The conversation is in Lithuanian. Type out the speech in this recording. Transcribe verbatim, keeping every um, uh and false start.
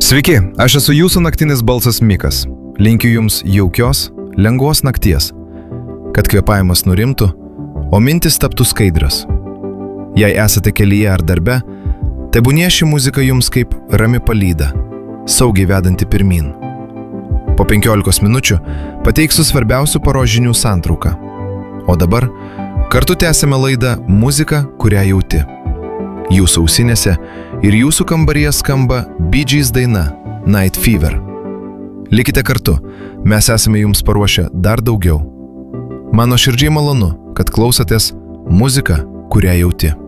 Sveiki, aš esu jūsų naktinis balsas Mikas. Linkiu jums jaukios, lengvos nakties, kad kvėpavimas nurimtų, o mintis taptų skaidrios. Jei esate kelyje ar darbe, tebūnie ši muzika jums kaip rami palyda, saugiai vedanti pirmin. Po penkiolikos minučių pateiksiu svarbiausių paros žinių santrauką. O dabar kartu tęsime laidą Muzika, kurią jauti. Jūsų ausinėse ir jūsų kambaryje skamba Bee Gees daina Night Fever. Likite kartu, mes esame jums paruošę dar daugiau. Mano širdžiai malonu, kad klausotės Muzika, kurią jauti.